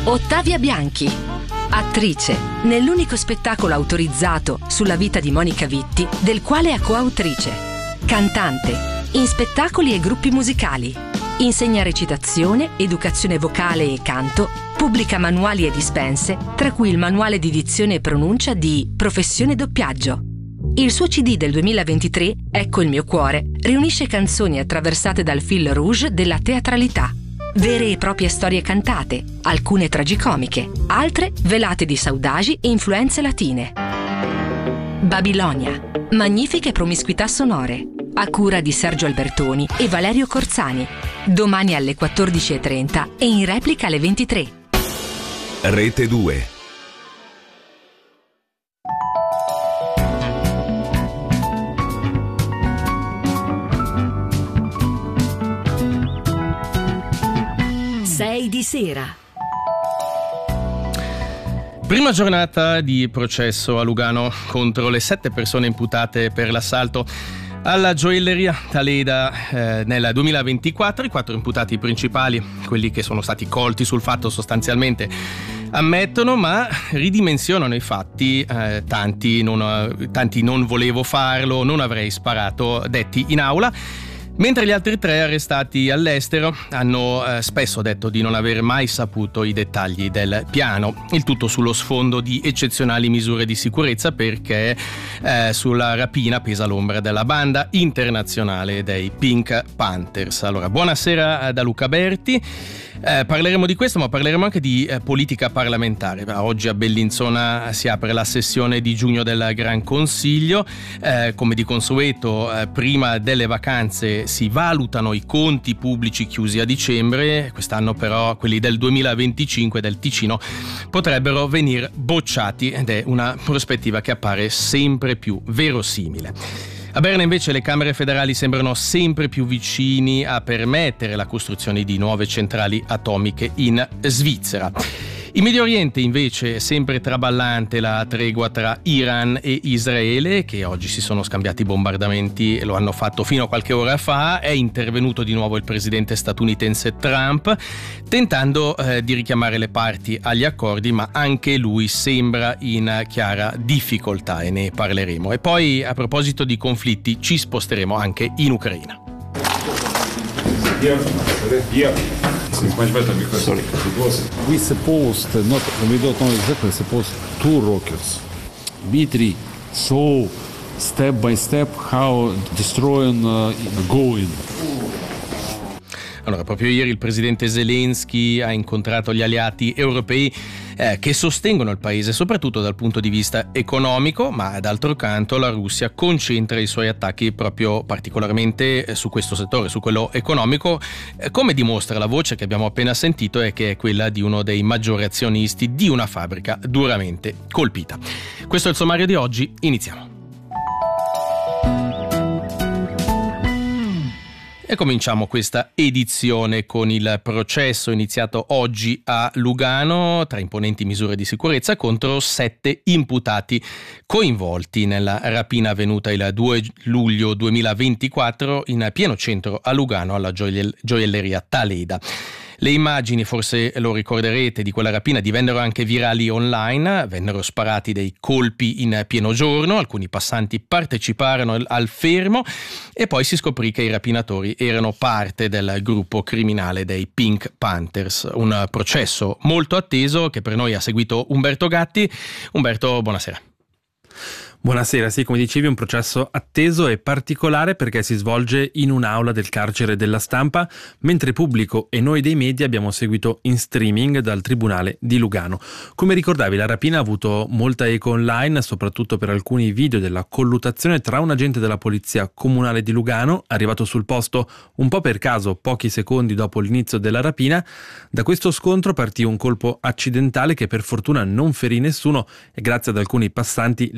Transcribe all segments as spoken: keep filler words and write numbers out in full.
Ottavia Bianchi, attrice nell'unico spettacolo autorizzato sulla vita di Monica Vitti, del quale è coautrice. Cantante in spettacoli e gruppi musicali. Insegna recitazione, educazione vocale e canto, pubblica manuali e dispense, tra cui il manuale di dizione e pronuncia di Professione Doppiaggio. Il suo C D del duemilaventitré, Ecco il mio cuore, riunisce canzoni attraversate dal fil rouge della teatralità. Vere e proprie storie cantate, alcune tragicomiche, altre velate di saudagi e influenze latine. Babilonia, magnifiche promiscuità sonore, a cura di Sergio Albertoni e Valerio Corzani. Domani alle quattordici e trenta e in replica alle ventitré. Rete due. sei di sera. Prima giornata di processo a Lugano contro le sette persone imputate per l'assalto alla gioielleria Taleda eh, nel duemilaventiquattro. I quattro imputati principali, quelli che sono stati colti sul fatto sostanzialmente, ammettono ma ridimensionano i fatti. eh, tanti, non, tanti non volevo farlo, non avrei sparato, detti in aula. Mentre gli altri tre arrestati all'estero hanno eh, spesso detto di non aver mai saputo i dettagli del piano, il tutto sullo sfondo di eccezionali misure di sicurezza, perché eh, sulla rapina pesa l'ombra della banda internazionale dei Pink Panthers. Allora, buonasera da Luca Berti. Eh, parleremo di questo, ma parleremo anche di eh, politica parlamentare. Oggi a Bellinzona si apre la sessione di giugno del Gran Consiglio. Eh, come di consueto, eh, prima delle vacanze si valutano i conti pubblici chiusi a dicembre. Quest'anno però quelli del duemilaventicinque del Ticino potrebbero venir bocciati, ed è una prospettiva che appare sempre più verosimile. A Berna invece le Camere federali sembrano sempre più vicini a permettere la costruzione di nuove centrali atomiche in Svizzera. In Medio Oriente invece è sempre traballante la tregua tra Iran e Israele, che oggi si sono scambiati bombardamenti e lo hanno fatto fino a qualche ora fa. È intervenuto di nuovo il presidente statunitense Trump, tentando eh, di richiamare le parti agli accordi, ma anche lui sembra in chiara difficoltà, e ne parleremo. E poi, a proposito di conflitti, ci sposteremo anche in Ucraina. Yeah. Yeah. Sorry. We supposed, not, we don't know exactly, supposed two rockets. B three. So, step by step, how destroying uh, going. Allora, proprio ieri il presidente Zelensky ha incontrato gli alleati europei eh, che sostengono il paese soprattutto dal punto di vista economico, ma d'altro canto la Russia concentra i suoi attacchi proprio particolarmente eh, su questo settore, su quello economico, eh, come dimostra la voce che abbiamo appena sentito, e che è quella di uno dei maggiori azionisti di una fabbrica duramente colpita. Questo è il sommario di oggi, iniziamo. E cominciamo questa edizione con il processo iniziato oggi a Lugano tra imponenti misure di sicurezza contro sette imputati coinvolti nella rapina avvenuta il due luglio duemilaventiquattro in pieno centro a Lugano alla gioiell- gioielleria Taleda. Le immagini, forse lo ricorderete, di quella rapina divennero anche virali online. Vennero sparati dei colpi in pieno giorno, alcuni passanti parteciparono al fermo e poi si scoprì che i rapinatori erano parte del gruppo criminale dei Pink Panthers. Un processo molto atteso che per noi ha seguito Umberto Gatti. Umberto, buonasera. Buonasera, sì, come dicevi, un processo atteso e particolare perché si svolge in un'aula del carcere della Stampa, mentre pubblico e noi dei media abbiamo seguito in streaming dal Tribunale di Lugano. Come ricordavi, la rapina ha avuto molta eco online, soprattutto per alcuni video della colluttazione tra un agente della Polizia Comunale di Lugano, arrivato sul posto un po' per caso pochi secondi dopo l'inizio della rapina. Da questo scontro partì un colpo accidentale che per fortuna non ferì nessuno e grazie ad alcuni passanti l'agente riuscì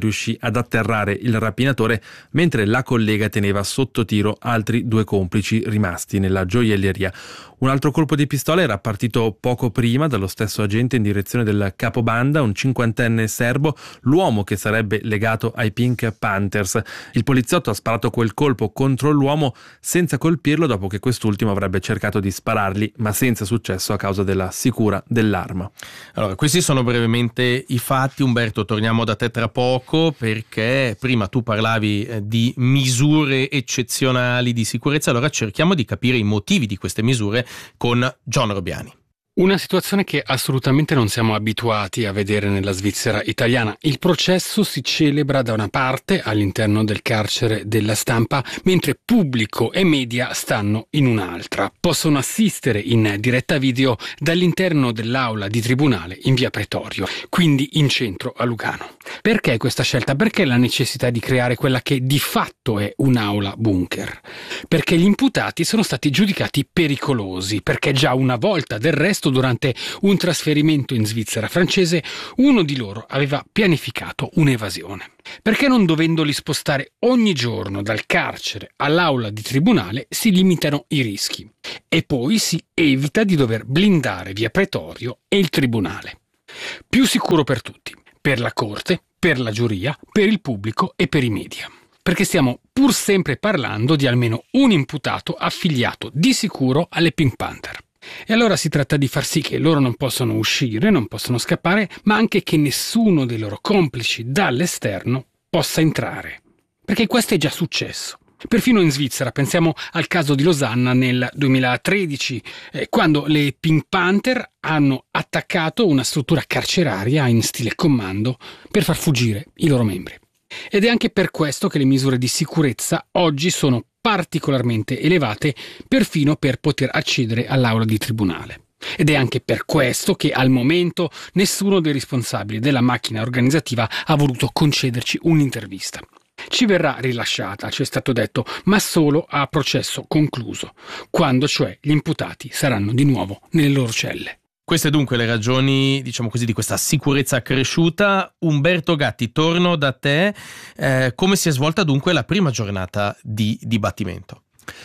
riuscì ad atterrare il rapinatore mentre la collega teneva sotto tiro altri due complici rimasti nella gioielleria. Un altro colpo di pistola era partito poco prima dallo stesso agente in direzione del capobanda, un cinquantenne serbo, l'uomo che sarebbe legato ai Pink Panthers. Il poliziotto ha sparato quel colpo contro l'uomo senza colpirlo dopo che quest'ultimo avrebbe cercato di sparargli, ma senza successo a causa della sicura dell'arma. Allora, questi sono brevemente i fatti. Umberto, torniamo da te tra poco, perché prima tu parlavi eh, di misure eccezionali di sicurezza, allora cerchiamo di capire i motivi di queste misure con John Robiani. Una situazione che assolutamente non siamo abituati a vedere nella Svizzera italiana. Il processo si celebra da una parte all'interno del carcere della Stampa, mentre pubblico e media stanno in un'altra. Possono assistere in diretta video dall'interno dell'aula di tribunale in via Pretorio, quindi in centro a Lugano. Perché questa scelta? Perché la necessità di creare quella che di fatto è un'aula bunker? Perché gli imputati sono stati giudicati pericolosi, perché già una volta del resto durante un trasferimento in Svizzera francese, uno di loro aveva pianificato un'evasione. Perché non dovendoli spostare ogni giorno dal carcere all'aula di tribunale si limitano i rischi e poi si evita di dover blindare via Pretorio e il tribunale. Più sicuro per tutti, per la corte, per la giuria, per il pubblico e per i media. Perché stiamo pur sempre parlando di almeno un imputato affiliato di sicuro alle Pink Panther. E allora si tratta di far sì che loro non possano uscire, non possono scappare, ma anche che nessuno dei loro complici dall'esterno possa entrare. Perché questo è già successo. Perfino in Svizzera, pensiamo al caso di Losanna nel duemilatredici, eh, quando le Pink Panther hanno attaccato una struttura carceraria in stile commando per far fuggire i loro membri. Ed è anche per questo che le misure di sicurezza oggi sono particolarmente elevate, perfino per poter accedere all'aula di tribunale. Ed è anche per questo che al momento nessuno dei responsabili della macchina organizzativa ha voluto concederci un'intervista. Ci verrà rilasciata, ci è stato detto, ma solo a processo concluso, quando cioè gli imputati saranno di nuovo nelle loro celle. Queste dunque le ragioni, diciamo così, di questa sicurezza accresciuta. Umberto Gatti, torno da te. Eh, come si è svolta dunque la prima giornata di dibattimento?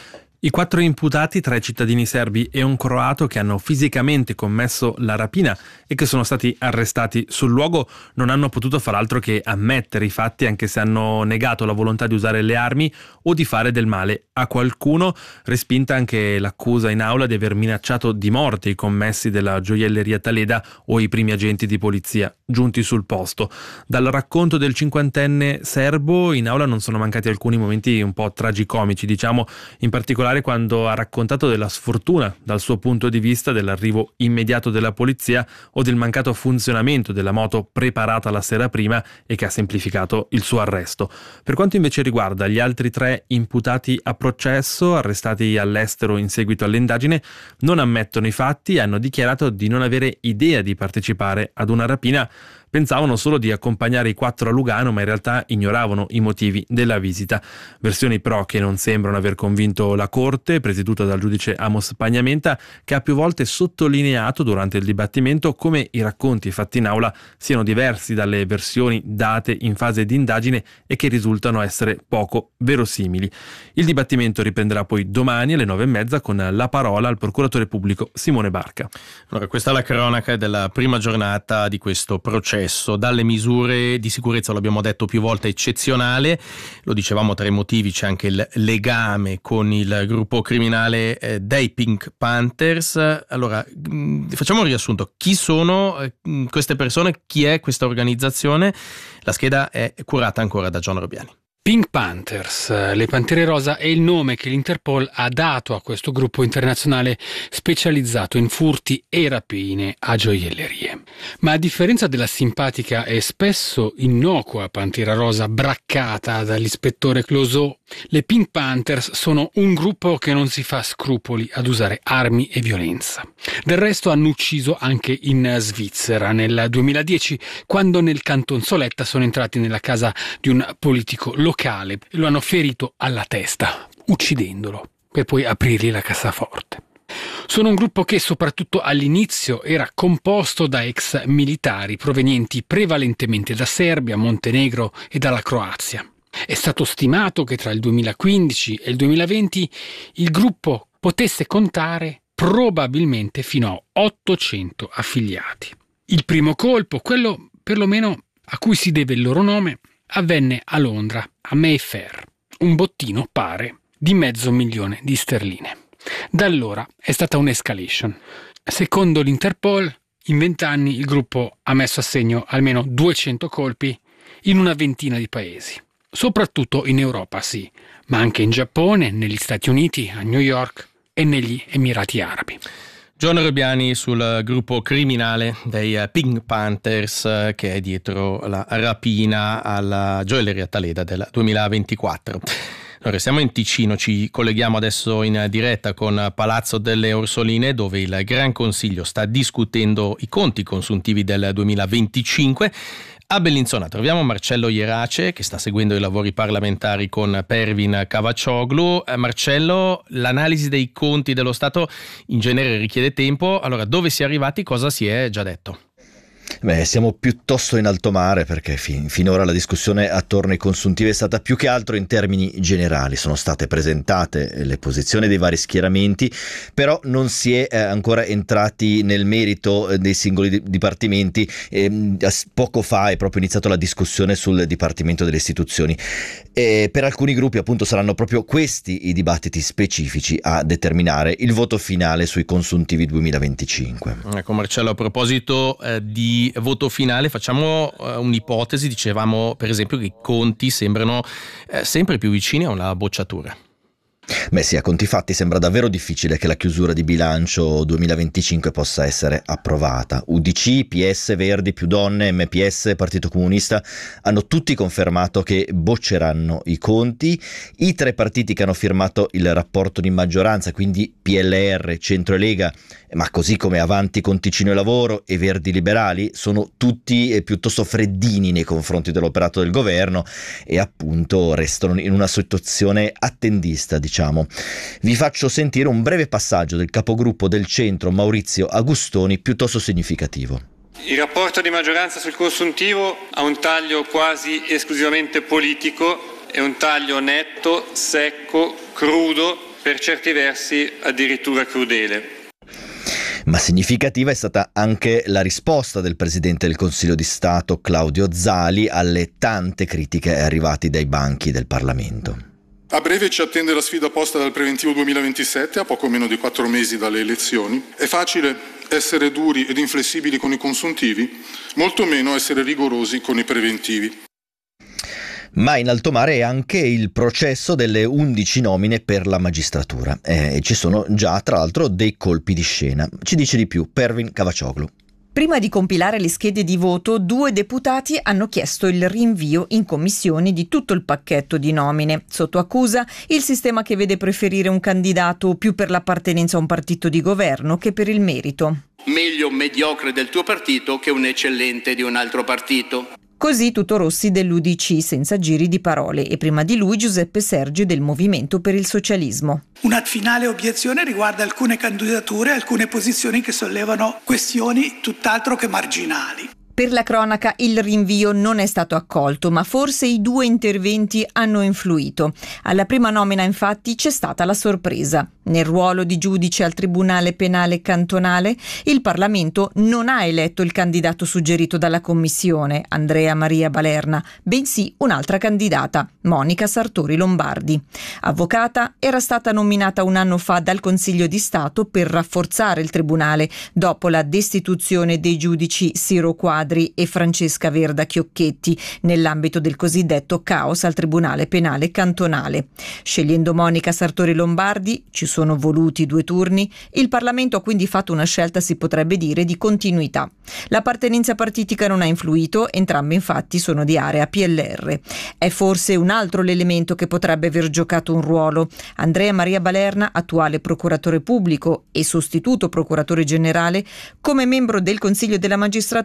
I quattro imputati, tre cittadini serbi e un croato che hanno fisicamente commesso la rapina e che sono stati arrestati sul luogo, non hanno potuto far altro che ammettere i fatti, anche se hanno negato la volontà di usare le armi o di fare del male a qualcuno, respinta anche l'accusa in aula di aver minacciato di morte i commessi della gioielleria Taleda o i primi agenti di polizia giunti sul posto. Dal racconto del cinquantenne serbo in aula non sono mancati alcuni momenti un po' tragicomici, diciamo, in particolare quando ha raccontato della sfortuna dal suo punto di vista dell'arrivo immediato della polizia o del mancato funzionamento della moto preparata la sera prima e che ha semplificato il suo arresto. Per quanto invece riguarda gli altri tre imputati a processo, arrestati all'estero in seguito all'indagine, non ammettono i fatti e hanno dichiarato di non avere idea di partecipare ad una rapina. Pensavano solo di accompagnare i quattro a Lugano, ma in realtà ignoravano i motivi della visita. Versioni però che non sembrano aver convinto la Corte, presieduta dal giudice Amos Pagnamenta, che ha più volte sottolineato durante il dibattimento come i racconti fatti in aula siano diversi dalle versioni date in fase di indagine e che risultano essere poco verosimili. Il dibattimento riprenderà poi domani alle nove e mezza con la parola al procuratore pubblico Simone Barca. Allora, questa è la cronaca della prima giornata di questo processo. Dalle misure di sicurezza, lo abbiamo detto più volte, eccezionale, lo dicevamo, tra i motivi c'è anche il legame con il gruppo criminale eh, dei Pink Panthers. Allora, mh, facciamo un riassunto: chi sono eh, queste persone, chi è questa organizzazione? La scheda è curata ancora da John Robiani. Pink Panthers, le Pantere Rosa, è il nome che l'Interpol ha dato a questo gruppo internazionale specializzato in furti e rapine a gioiellerie. Ma a differenza della simpatica e spesso innocua Pantera Rosa braccata dall'ispettore Clouseau, le Pink Panthers sono un gruppo che non si fa scrupoli ad usare armi e violenza. Del resto hanno ucciso anche in Svizzera nel duemiladieci, quando nel Canton Soletta sono entrati nella casa di un politico locale locale e lo hanno ferito alla testa, uccidendolo, per poi aprirgli la cassaforte. Sono un gruppo che soprattutto all'inizio era composto da ex militari provenienti prevalentemente da Serbia, Montenegro e dalla Croazia. È stato stimato che tra il duemilaquindici e il duemilaventi il gruppo potesse contare probabilmente fino a ottocento affiliati. Il primo colpo, quello perlomeno a cui si deve il loro nome, avvenne a Londra, a Mayfair, un bottino, pare, di mezzo milione di sterline. Da allora è stata un'escalation. Secondo l'Interpol, in vent'anni il gruppo ha messo a segno almeno duecento colpi in una ventina di paesi. Soprattutto in Europa, sì, ma anche in Giappone, negli Stati Uniti, a New York e negli Emirati Arabi. Giorno Robbiani sul gruppo criminale dei Pink Panthers che è dietro la rapina alla gioielleria Taleda del duemilaventiquattro. Allora, siamo in Ticino, ci colleghiamo adesso in diretta con Palazzo delle Orsoline, dove il Gran Consiglio sta discutendo i conti consuntivi del duemilaventicinque. A Bellinzona troviamo Marcello Ierace che sta seguendo i lavori parlamentari con Pervin Cavaccioglu. Eh, Marcello, l'analisi dei conti dello Stato in genere richiede tempo. Allora, dove si è arrivati? Cosa si è già detto? Beh, siamo piuttosto in alto mare perché fin, finora la discussione attorno ai consuntivi è stata più che altro in termini generali. Sono state presentate le posizioni dei vari schieramenti, però non si è eh, ancora entrati nel merito eh, dei singoli di- dipartimenti. Eh, poco fa è proprio iniziata la discussione sul Dipartimento delle Istituzioni. E per alcuni gruppi appunto saranno proprio questi i dibattiti specifici a determinare il voto finale sui consuntivi duemilaventicinque. Ecco Marcello, a proposito eh, di voto finale, facciamo uh, un'ipotesi. Dicevamo per esempio che i conti sembrano eh, sempre più vicini a una bocciatura. Beh sì, a conti fatti sembra davvero difficile che la chiusura di bilancio duemilaventicinque possa essere approvata. U D C, P S, Verdi, Più Donne, M P S, Partito Comunista hanno tutti confermato che bocceranno i conti. I tre partiti che hanno firmato il rapporto di maggioranza, quindi P L R, Centro e Lega, ma così come Avanti con Ticino e Lavoro e Verdi Liberali, sono tutti piuttosto freddini nei confronti dell'operato del governo e appunto restano in una situazione attendista, diciamo. Vi faccio sentire un breve passaggio del capogruppo del centro Maurizio Agustoni, piuttosto significativo. Il rapporto di maggioranza sul consuntivo ha un taglio quasi esclusivamente politico, è un taglio netto, secco, crudo, per certi versi addirittura crudele. Ma significativa è stata anche la risposta del Presidente del Consiglio di Stato Claudio Zali alle tante critiche arrivate dai banchi del Parlamento. A breve ci attende la sfida posta dal preventivo duemilaventisette, a poco meno di quattro mesi dalle elezioni. È facile essere duri ed inflessibili con i consuntivi, molto meno essere rigorosi con i preventivi. Ma in alto mare è anche il processo delle undici nomine per la magistratura e eh, ci sono già tra l'altro dei colpi di scena. Ci dice di più Pervin Cavaccioglu. Prima di compilare le schede di voto, due deputati hanno chiesto il rinvio in commissione di tutto il pacchetto di nomine. Sotto accusa il sistema che vede preferire un candidato più per l'appartenenza a un partito di governo che per il merito. Meglio un mediocre del tuo partito che un eccellente di un altro partito. Così Tuto Rossi dell'U D C, senza giri di parole, e prima di lui Giuseppe Sergi del Movimento per il Socialismo. Una finale obiezione riguarda alcune candidature, alcune posizioni che sollevano questioni tutt'altro che marginali. Per la cronaca il rinvio non è stato accolto, ma forse i due interventi hanno influito. Alla prima nomina infatti c'è stata la sorpresa. Nel ruolo di giudice al Tribunale Penale Cantonale, il Parlamento non ha eletto il candidato suggerito dalla Commissione, Andrea Maria Balerna, bensì un'altra candidata, Monica Sartori Lombardi. Avvocata, era stata nominata un anno fa dal Consiglio di Stato per rafforzare il Tribunale dopo la destituzione dei giudici Siro Quadri e Francesca Verda Chiocchetti nell'ambito del cosiddetto caos al Tribunale Penale Cantonale. Scegliendo Monica Sartori Lombardi, ci sono voluti due turni, il Parlamento ha quindi fatto una scelta, si potrebbe dire, di continuità. L'appartenenza partitica non ha influito, entrambe infatti sono di area P L R. È forse un altro l'elemento che potrebbe aver giocato un ruolo. Andrea Maria Balerna, attuale procuratore pubblico e sostituto procuratore generale, come membro del Consiglio della Magistratura aveva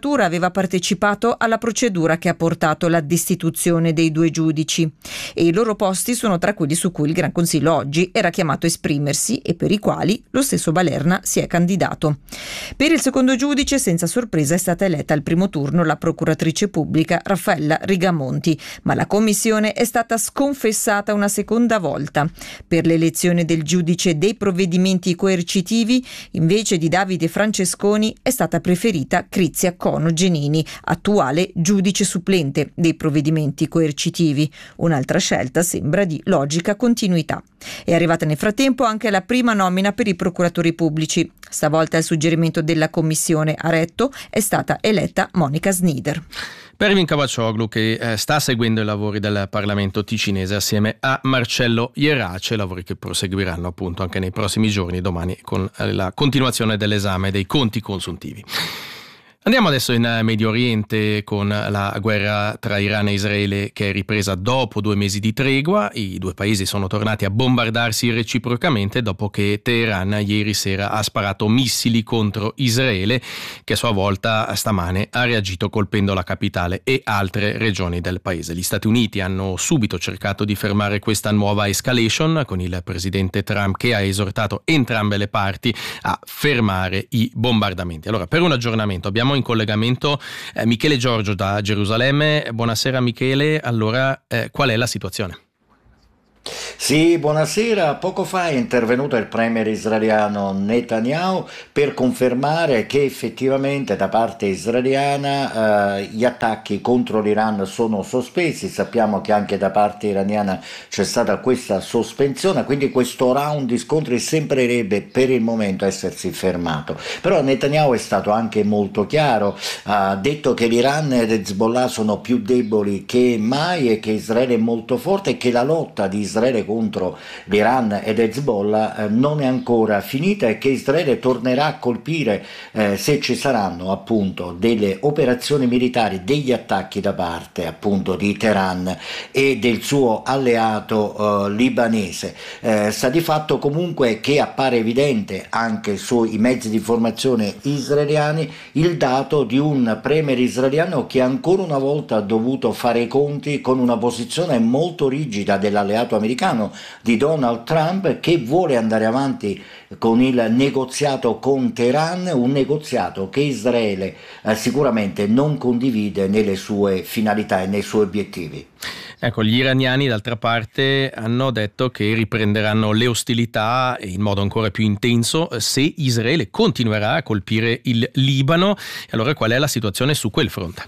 aveva partecipato alla procedura che ha portato alla destituzione dei due giudici e i loro posti sono tra quelli su cui il Gran Consiglio oggi era chiamato a esprimersi e per i quali lo stesso Balerna si è candidato. Per il secondo giudice, senza sorpresa, è stata eletta al primo turno la procuratrice pubblica Raffaella Rigamonti, ma la commissione è stata sconfessata una seconda volta. Per l'elezione del giudice dei provvedimenti coercitivi, invece di Davide Francesconi, è stata preferita Crizia Cono Genini, attuale giudice supplente dei provvedimenti coercitivi. Un'altra scelta sembra di logica continuità. È arrivata nel frattempo anche la prima nomina per i procuratori pubblici. Stavolta, al suggerimento della commissione a retto, è stata eletta Monica Snider. Pervin Cavaccioglu, che eh, sta seguendo i lavori del Parlamento ticinese assieme a Marcello Ierace, lavori che proseguiranno appunto anche nei prossimi giorni, domani con eh, la continuazione dell'esame dei conti consuntivi. Andiamo adesso in Medio Oriente con la guerra tra Iran e Israele che è ripresa dopo due mesi di tregua. I due paesi sono tornati a bombardarsi reciprocamente dopo che Teheran ieri sera ha sparato missili contro Israele, che a sua volta stamane ha reagito colpendo la capitale e altre regioni del paese. Gli Stati Uniti hanno subito cercato di fermare questa nuova escalation, con il presidente Trump che ha esortato entrambe le parti a fermare i bombardamenti. Allora, per un aggiornamento abbiamo in collegamento eh, Michele Giorgio da Gerusalemme. Buonasera Michele, allora eh, qual è la situazione? Sì, buonasera. Poco fa è intervenuto il premier israeliano Netanyahu per confermare che effettivamente da parte israeliana eh, gli attacchi contro l'Iran sono sospesi. Sappiamo che anche da parte iraniana c'è stata questa sospensione, quindi questo round di scontri sembrerebbe per il momento essersi fermato. Però Netanyahu è stato anche molto chiaro, ha detto che l'Iran ed Hezbollah sono più deboli che mai e che Israele è molto forte e che la lotta di Israele contro l'Iran ed Hezbollah eh, non è ancora finita e che Israele tornerà a colpire eh, se ci saranno appunto delle operazioni militari, degli attacchi da parte appunto di Teheran e del suo alleato eh, libanese. Eh, sta di fatto comunque che appare evidente anche sui mezzi di informazione israeliani il dato di un premier israeliano che ancora una volta ha dovuto fare i conti con una posizione molto rigida dell'alleato americano di Donald Trump, che vuole andare avanti con il negoziato con Teheran, un negoziato che Israele eh, sicuramente non condivide nelle sue finalità e nei suoi obiettivi. Ecco, gli iraniani d'altra parte hanno detto che riprenderanno le ostilità in modo ancora più intenso se Israele continuerà a colpire il Libano. Allora qual è la situazione su quel fronte?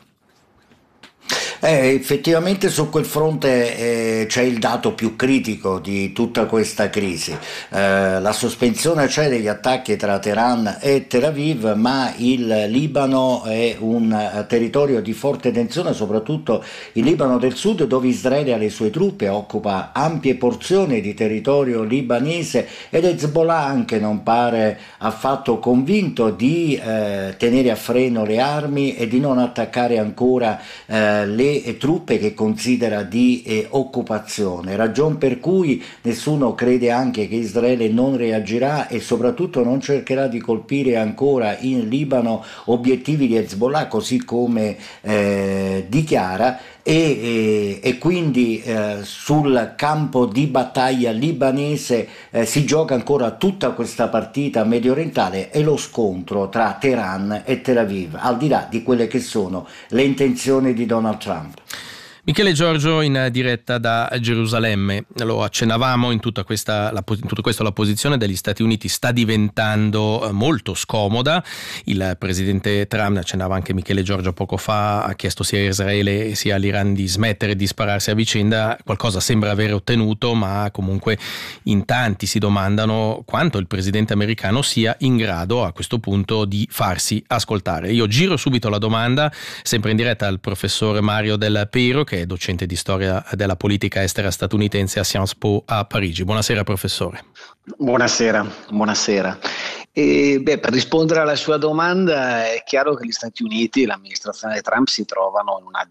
Eh, effettivamente su quel fronte eh, c'è il dato più critico di tutta questa crisi. Eh, la sospensione c'è degli attacchi tra Teheran e Tel Aviv, ma il Libano è un uh, territorio di forte tensione, soprattutto il Libano del Sud, dove Israele ha le sue truppe, occupa ampie porzioni di territorio libanese ed Hezbollah anche non pare affatto convinto di eh, tenere a freno le armi e di non attaccare ancora eh, le e truppe che considera di eh, occupazione, ragion per cui nessuno crede anche che Israele non reagirà e soprattutto non cercherà di colpire ancora in Libano obiettivi di Hezbollah, così come eh, dichiara. E, e, e quindi eh, sul campo di battaglia libanese eh, si gioca ancora tutta questa partita mediorientale e lo scontro tra Teheran e Tel Aviv, al di là di quelle che sono le intenzioni di Donald Trump. Michele Giorgio in diretta da Gerusalemme. Lo accennavamo, in tutta questa la, in tutto questo la posizione degli Stati Uniti sta diventando molto scomoda. Il presidente Trump, ne accennava anche Michele Giorgio poco fa, ha chiesto sia a Israele sia all'Iran di smettere di spararsi a vicenda. Qualcosa sembra aver ottenuto, ma comunque in tanti si domandano quanto il presidente americano sia in grado a questo punto di farsi ascoltare. Io giro subito la domanda, sempre in diretta al professor Mario Del Pero, che è docente di storia della politica estera statunitense a Sciences Po a Parigi. Buonasera professore. Buonasera, buonasera. E, beh, per rispondere alla sua domanda è chiaro che gli Stati Uniti e l'amministrazione Trump si trovano in una dif-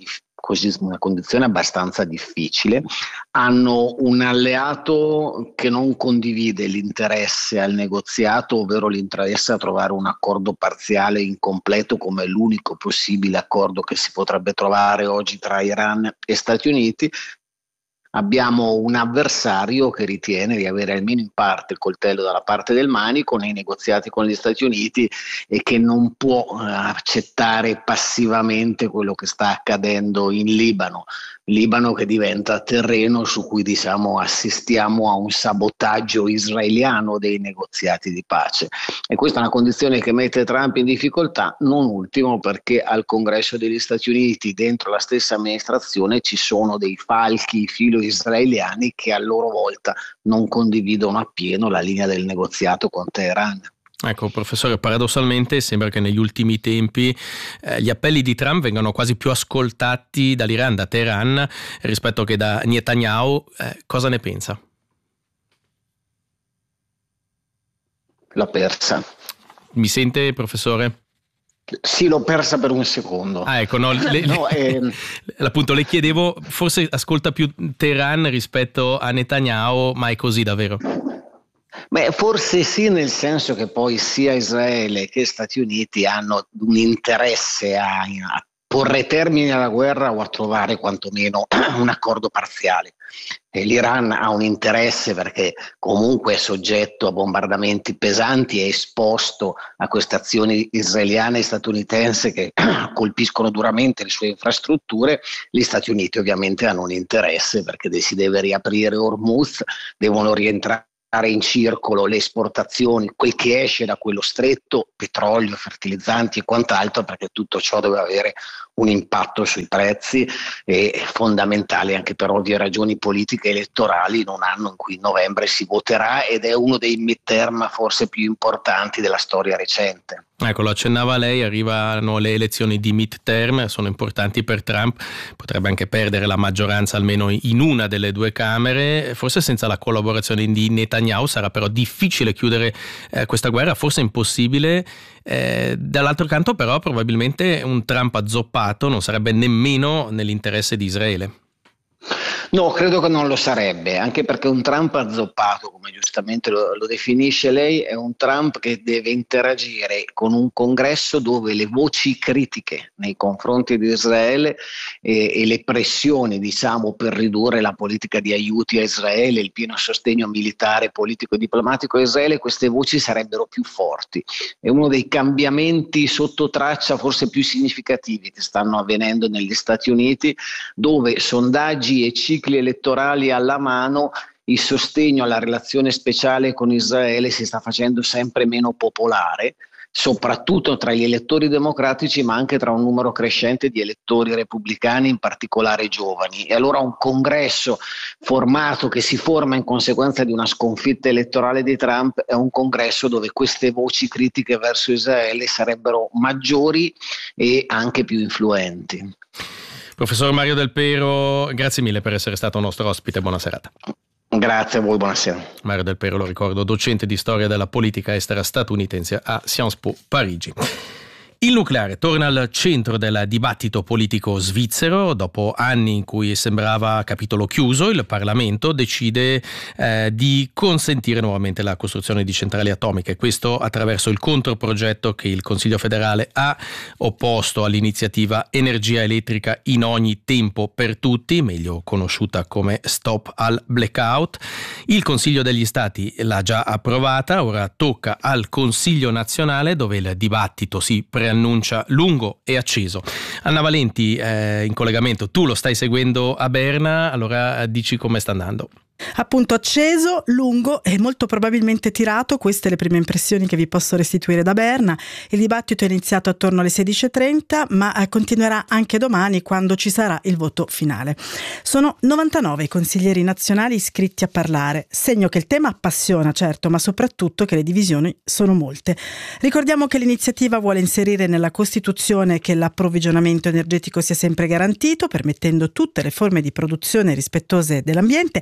così, una condizione abbastanza difficile. Hanno un alleato che non condivide l'interesse al negoziato, ovvero l'interesse a trovare un accordo parziale incompleto come l'unico possibile accordo che si potrebbe trovare oggi tra Iran e Stati Uniti. Abbiamo un avversario che ritiene di avere almeno in parte il coltello dalla parte del manico nei negoziati con gli Stati Uniti e che non può uh, accettare passivamente quello che sta accadendo in Libano. Libano che diventa terreno su cui, diciamo, assistiamo a un sabotaggio israeliano dei negoziati di pace, e questa è una condizione che mette Trump in difficoltà, non ultimo perché al Congresso degli Stati Uniti, dentro la stessa amministrazione, ci sono dei falchi filo-israeliani che a loro volta non condividono appieno la linea del negoziato con Teheran. Ecco, professore, paradossalmente sembra che negli ultimi tempi eh, gli appelli di Trump vengano quasi più ascoltati dall'Iran, da Teheran, rispetto che da Netanyahu. Eh, cosa ne pensa? L'ho persa. Mi sente, professore? Sì, l'ho persa per un secondo. Ah, ecco, no, le, no, eh... appunto le chiedevo, forse ascolta più Teheran rispetto a Netanyahu, ma è così davvero? Beh, forse sì, nel senso che poi sia Israele che Stati Uniti hanno un interesse a, a porre termine alla guerra o a trovare quantomeno un accordo parziale. E l'Iran ha un interesse perché comunque è soggetto a bombardamenti pesanti, è esposto a queste azioni israeliane e statunitensi che colpiscono duramente le sue infrastrutture. Gli Stati Uniti ovviamente hanno un interesse perché si deve riaprire Hormuz, devono rientrare in circolo le esportazioni, quel che esce da quello stretto, petrolio, fertilizzanti e quant'altro, perché tutto ciò deve avere un impatto sui prezzi, e fondamentale anche per ovvie ragioni politiche e elettorali in un anno in cui in novembre si voterà ed è uno dei midterm forse più importanti della storia recente. Ecco, lo accennava lei, arrivano le elezioni di midterm, sono importanti per Trump, potrebbe anche perdere la maggioranza almeno in una delle due camere, forse senza la collaborazione di Netanyahu sarà però difficile chiudere eh, questa guerra, forse impossibile. Eh, dall'altro canto però probabilmente un Trump azzoppato non sarebbe nemmeno nell'interesse di Israele. No, credo che non lo sarebbe, anche perché un Trump azzoppato, come giustamente lo, lo definisce lei, è un Trump che deve interagire con un congresso dove le voci critiche nei confronti di Israele e, e le pressioni, diciamo, per ridurre la politica di aiuti a Israele, il pieno sostegno militare, politico e diplomatico a Israele, queste voci sarebbero più forti. È uno dei cambiamenti sotto traccia forse più significativi che stanno avvenendo negli Stati Uniti, dove sondaggi e cicli elettorali alla mano, il sostegno alla relazione speciale con Israele si sta facendo sempre meno popolare, soprattutto tra gli elettori democratici, ma anche tra un numero crescente di elettori repubblicani, in particolare giovani. E allora un congresso formato, che si forma in conseguenza di una sconfitta elettorale di Trump, è un congresso dove queste voci critiche verso Israele sarebbero maggiori e anche più influenti. Professor Mario Del Pero, grazie mille per essere stato nostro ospite, buona serata. Grazie a voi, buonasera. Mario Del Pero, lo ricordo, docente di storia della politica estera statunitense a Sciences Po Parigi. Il nucleare torna al centro del dibattito politico svizzero. Dopo anni in cui sembrava capitolo chiuso, il Parlamento decide eh, di consentire nuovamente la costruzione di centrali atomiche. Questo attraverso il controprogetto che il Consiglio federale ha opposto all'iniziativa Energia elettrica in ogni tempo per tutti, meglio conosciuta come Stop al Blackout. Il Consiglio degli Stati l'ha già approvata, ora tocca al Consiglio nazionale, dove il dibattito si pre annuncia lungo e acceso. Anna Valenti, eh, in collegamento, tu lo stai seguendo a Berna, allora dici come sta andando. Appunto, acceso, lungo e molto probabilmente tirato, queste le prime impressioni che vi posso restituire da Berna. Il dibattito è iniziato attorno alle sedici e trenta, ma continuerà anche domani quando ci sarà il voto finale. Sono novantanove i consiglieri nazionali iscritti a parlare, segno che il tema appassiona, certo, ma soprattutto che le divisioni sono molte. Ricordiamo che l'iniziativa vuole inserire nella Costituzione che l'approvvigionamento energetico sia sempre garantito, permettendo tutte le forme di produzione rispettose dell'ambiente, in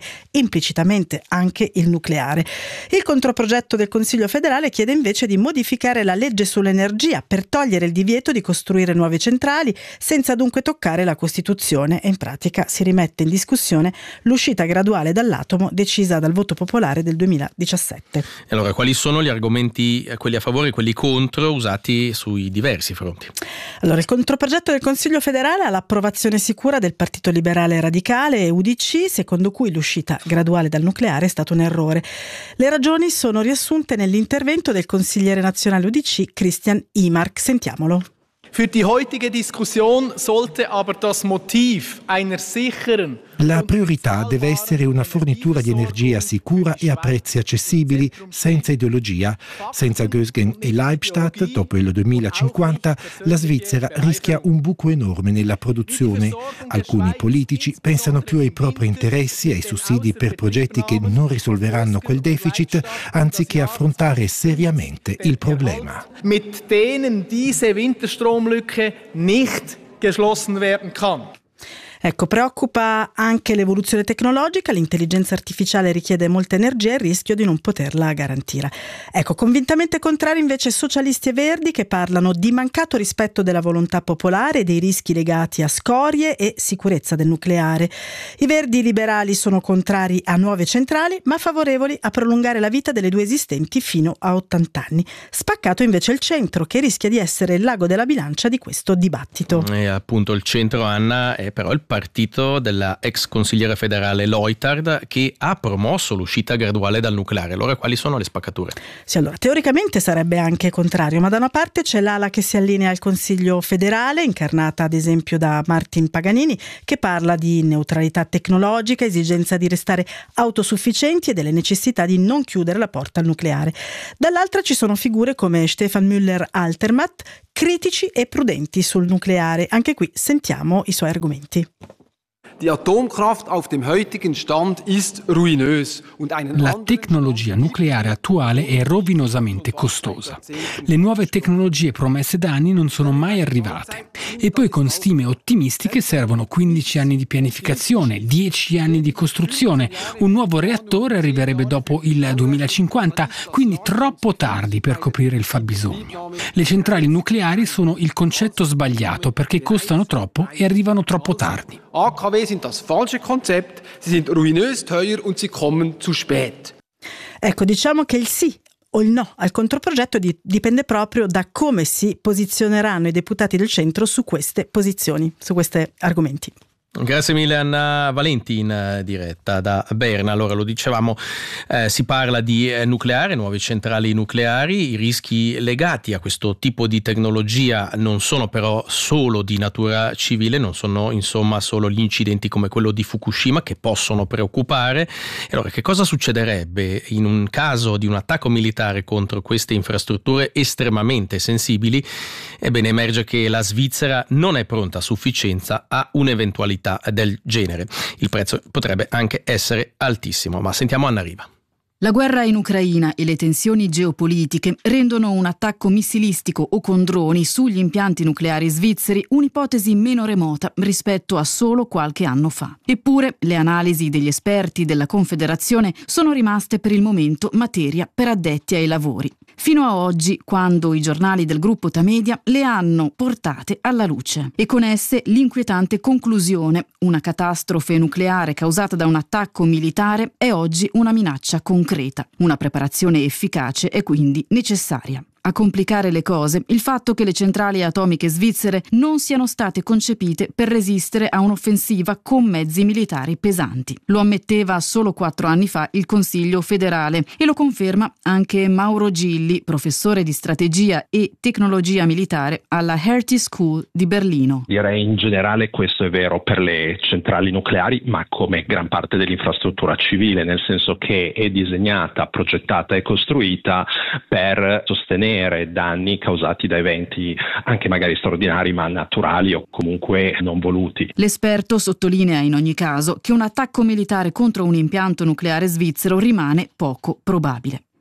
implicitamente anche il nucleare. Il controprogetto del Consiglio federale chiede invece di modificare la legge sull'energia per togliere il divieto di costruire nuove centrali senza dunque toccare la Costituzione e in pratica si rimette in discussione l'uscita graduale dall'atomo decisa dal voto popolare del duemiladiciassette. Allora, quali sono gli argomenti, quelli a favore e quelli contro, usati sui diversi fronti? Allora, il controprogetto del Consiglio federale ha l'approvazione sicura del Partito Liberale Radicale e U D C, secondo cui l'uscita graduale dal nucleare è stato un errore. Le ragioni sono riassunte nell'intervento del consigliere nazionale U D C Christian Imark. Sentiamolo. Für die heutige Diskussion sollte aber das Motiv einer sicheren. La priorità deve essere una fornitura di energia sicura e a prezzi accessibili, senza ideologia. Senza Gösgen e Leibstadt, dopo il duemilacinquanta, la Svizzera rischia un buco enorme nella produzione. Alcuni politici pensano più ai propri interessi e ai sussidi per progetti che non risolveranno quel deficit, anziché affrontare seriamente il problema. Mit denen diese Winterstromlücke nicht geschlossen werden kann. Ecco, preoccupa anche l'evoluzione tecnologica, l'intelligenza artificiale richiede molta energia e il rischio di non poterla garantire. Ecco, convintamente contrari invece socialisti e verdi che parlano di mancato rispetto della volontà popolare e dei rischi legati a scorie e sicurezza del nucleare. I verdi liberali sono contrari a nuove centrali, ma favorevoli a prolungare la vita delle due esistenti fino a ottanta anni. Spaccato invece il centro, che rischia di essere il lago della bilancia di questo dibattito. E appunto il centro, Anna, è però il partito della ex consigliere federale Leutard, che ha promosso l'uscita graduale dal nucleare. Allora, quali sono le spaccature? Sì, allora, teoricamente sarebbe anche contrario, ma da una parte c'è l'ala che si allinea al Consiglio federale, incarnata ad esempio da Martin Paganini, che parla di neutralità tecnologica, esigenza di restare autosufficienti e delle necessità di non chiudere la porta al nucleare. Dall'altra ci sono figure come Stefan Müller-Altermatt, critici e prudenti sul nucleare. Anche qui sentiamo i suoi argomenti. Die Atomkraft auf dem heutigen Stand ist ruinös und einen La tecnologia nucleare attuale è rovinosamente costosa. Le nuove tecnologie promesse da anni non sono mai arrivate. E poi con stime ottimistiche servono quindici anni di pianificazione, dieci anni di costruzione. Un nuovo reattore arriverebbe dopo il duemilacinquanta, quindi troppo tardi per coprire il fabbisogno. Le centrali nucleari sono il concetto sbagliato perché costano troppo e arrivano troppo tardi. A K W sind das falsche Konzept, sie sind ruinös teuer und sie kommen zu spät. Ecco, diciamo che il sì o il no al controprogetto di, dipende proprio da come si posizioneranno i deputati del centro su queste posizioni, su questi argomenti. Grazie mille Anna Valenti in diretta da Berna. Allora, lo dicevamo, eh, si parla di eh, nucleare, nuove centrali nucleari. I rischi legati a questo tipo di tecnologia non sono però solo di natura civile, non sono insomma solo gli incidenti come quello di Fukushima che possono preoccupare. E allora, che cosa succederebbe in un caso di un attacco militare contro queste infrastrutture estremamente sensibili? Ebbene, emerge che la Svizzera non è pronta a sufficienza a un'eventualità del genere. Il prezzo potrebbe anche essere altissimo, ma sentiamo Anna Riva. La guerra in Ucraina e le tensioni geopolitiche rendono un attacco missilistico o con droni sugli impianti nucleari svizzeri un'ipotesi meno remota rispetto a solo qualche anno fa. Eppure le analisi degli esperti della Confederazione sono rimaste per il momento materia per addetti ai lavori. Fino a oggi, quando i giornali del gruppo Tamedia le hanno portate alla luce. E con esse l'inquietante conclusione: una catastrofe nucleare causata da un attacco militare è oggi una minaccia concreta. Una preparazione efficace è quindi necessaria. A complicare le cose, il fatto che le centrali atomiche svizzere non siano state concepite per resistere a un'offensiva con mezzi militari pesanti. Lo ammetteva solo quattro anni fa il Consiglio federale e lo conferma anche Mauro Gilli, professore di strategia e tecnologia militare alla Hertie School di Berlino. Direi in generale questo è vero per le centrali nucleari, ma come gran parte dell'infrastruttura civile, nel senso che è disegnata, progettata e costruita per sostenere danni causati da eventi anche magari straordinari ma naturali o comunque non voluti. L'esperto sottolinea in ogni caso che un attacco militare contro un impianto nucleare svizzero rimane poco probabile.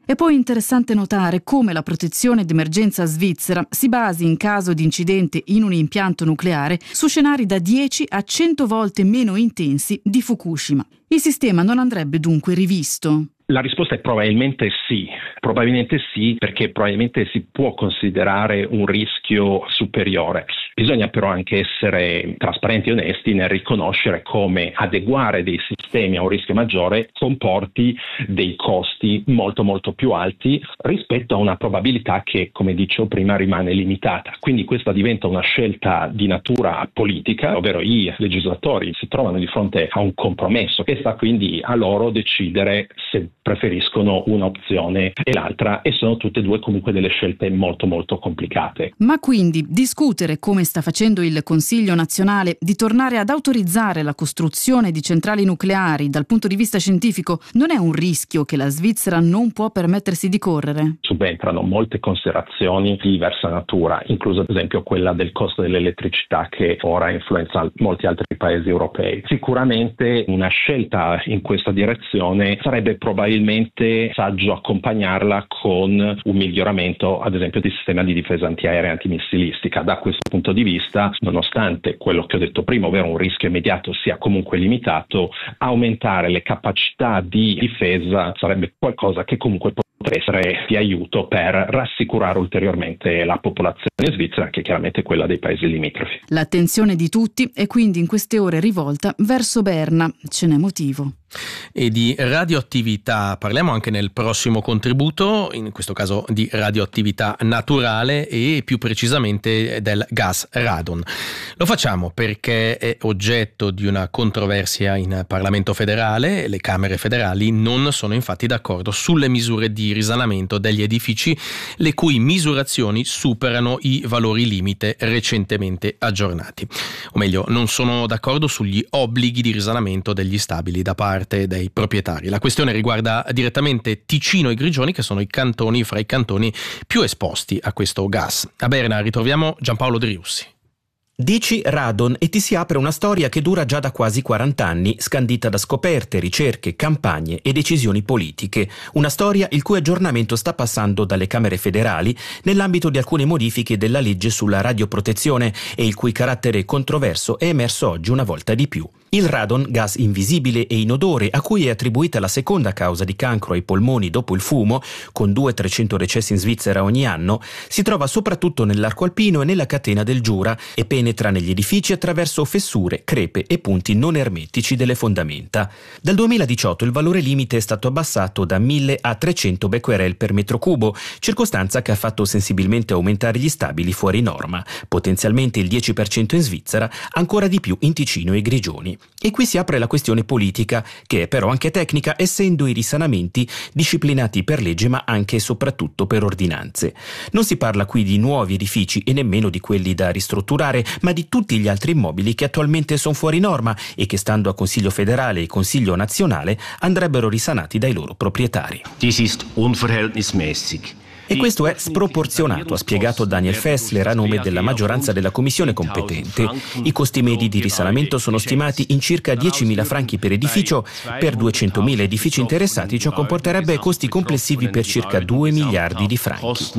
È poi interessante notare come la protezione d'emergenza svizzera si basi in caso di incidente in un impianto nucleare su scenari da dieci a cento volte meno intensi di Fukushima. Il sistema non andrebbe dunque rivisto? La risposta è probabilmente sì, probabilmente sì, perché probabilmente si può considerare un rischio superiore. Bisogna però anche essere trasparenti e onesti nel riconoscere come adeguare dei sistemi a un rischio maggiore comporti dei costi molto molto più alti rispetto a una probabilità che, come dicevo prima, rimane limitata. Quindi questa diventa una scelta di natura politica, ovvero i legislatori si trovano di fronte a un compromesso e sta quindi a loro decidere se preferiscono un'opzione e l'altra, e sono tutte e due comunque delle scelte molto molto complicate. Ma quindi discutere, come sta facendo il Consiglio nazionale, di tornare ad autorizzare la costruzione di centrali nucleari dal punto di vista scientifico non è un rischio che la Svizzera non può permettersi di correre? Subentrano molte considerazioni di diversa natura, incluso ad esempio quella del costo dell'elettricità che ora influenza molti altri paesi europei. Sicuramente una scelta in questa direzione sarebbe probabilmente saggio accompagnarla con un miglioramento ad esempio del sistema di difesa antiaerea e antimissilistica. Da questo punto di vista, nonostante quello che ho detto prima, ovvero un rischio immediato sia comunque limitato, aumentare le capacità di difesa sarebbe qualcosa che comunque potrebbe essere di aiuto per rassicurare ulteriormente la popolazione svizzera, che è chiaramente quella dei paesi limitrofi. L'attenzione di tutti è quindi in queste ore rivolta verso Berna. Ce n'è motivo. E di radioattività parliamo anche nel prossimo contributo, in questo caso di radioattività naturale e più precisamente del gas radon. Lo facciamo perché è oggetto di una controversia in Parlamento federale. Le Camere federali non sono infatti d'accordo sulle misure di risanamento degli edifici le cui misurazioni superano i valori limite recentemente aggiornati. O meglio, non sono d'accordo sugli obblighi di risanamento degli stabili da parte dei proprietari. La questione riguarda direttamente Ticino e Grigioni, che sono i cantoni fra i cantoni più esposti a questo gas. A Berna ritroviamo Giampaolo Driussi. Dici radon e ti si apre una storia che dura già da quasi quaranta anni, scandita da scoperte, ricerche, campagne e decisioni politiche. Una storia il cui aggiornamento sta passando dalle Camere federali nell'ambito di alcune modifiche della legge sulla radioprotezione e il cui carattere controverso è emerso oggi una volta di più. Il radon, gas invisibile e inodore a cui è attribuita la seconda causa di cancro ai polmoni dopo il fumo, con duecento trecento decessi in Svizzera ogni anno, si trova soprattutto nell'arco alpino e nella catena del Giura e penetra negli edifici attraverso fessure, crepe e punti non ermetici delle fondamenta. Dal duemiladiciotto il valore limite è stato abbassato da mille a trecento becquerel per metro cubo, circostanza che ha fatto sensibilmente aumentare gli stabili fuori norma, potenzialmente il dieci per cento in Svizzera, ancora di più in Ticino e Grigioni. E qui si apre la questione politica, che è però anche tecnica, essendo i risanamenti disciplinati per legge ma anche e soprattutto per ordinanze. Non si parla qui di nuovi edifici e nemmeno di quelli da ristrutturare, ma di tutti gli altri immobili che attualmente sono fuori norma e che, stando a Consiglio federale e Consiglio nazionale, andrebbero risanati dai loro proprietari. Dies ist unverhältnismäßig. E questo è sproporzionato, ha spiegato Daniel Fessler a nome della maggioranza della commissione competente. I costi medi di risanamento sono stimati in circa diecimila franchi per edificio. Per duecentomila edifici interessati ciò comporterebbe costi complessivi per circa due miliardi di franchi.